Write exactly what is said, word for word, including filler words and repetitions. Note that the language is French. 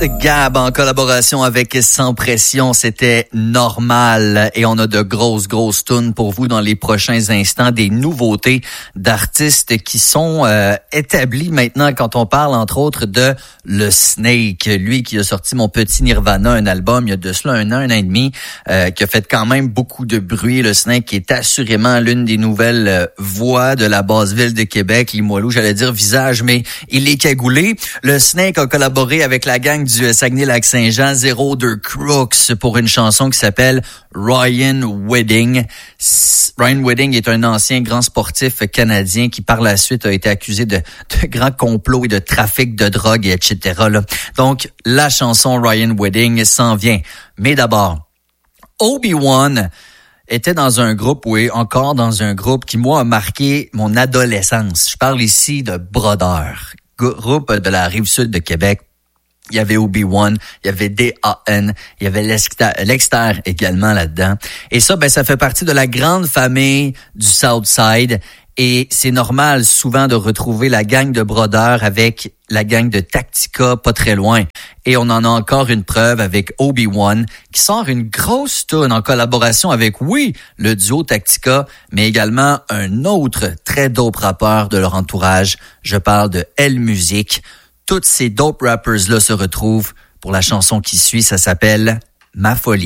Gab en collaboration avec Sans Pression, c'était Normal et on a de grosses grosses tunes pour vous dans les prochains instants, des nouveautés d'artistes qui sont euh, établis maintenant quand on parle entre autres de Le Snake, lui qui a sorti Mon Petit Nirvana, un album il y a de cela un an, un an et demi, euh, qui a fait quand même beaucoup de bruit. Le Snake qui est assurément l'une des nouvelles euh, voix de la basse ville de Québec, Limoilou, j'allais dire visage, mais il est cagoulé. Le Snake a collaboré avec la gang du Saguenay-Lac-Saint-Jean, Zero de Crooks, pour une chanson qui s'appelle Ryan Wedding. Ryan Wedding est un ancien grand sportif canadien qui par la suite a été accusé de, de grands complots et de trafic de drogue, et cetera. Là. Donc, la chanson Ryan Wedding s'en vient. Mais d'abord, Obi-Wan était dans un groupe, oui, encore dans un groupe qui, moi, a marqué mon adolescence. Je parle ici de Brodeur, groupe de la Rive-Sud de Québec. Il y avait Obi-Wan, il y avait D A N, il y avait Lexter également là-dedans. Et ça, ben, ça fait partie de la grande famille du Southside. Et c'est normal souvent de retrouver la gang de Brodeur avec la gang de Tactica pas très loin. Et on en a encore une preuve avec Obi-Wan qui sort une grosse tune en collaboration avec, oui, le duo Tactica, mais également un autre très dope rappeur de leur entourage. Je parle de L-Music. Toutes ces dope rappers-là se retrouvent pour la chanson qui suit. Ça s'appelle « Ma folie ».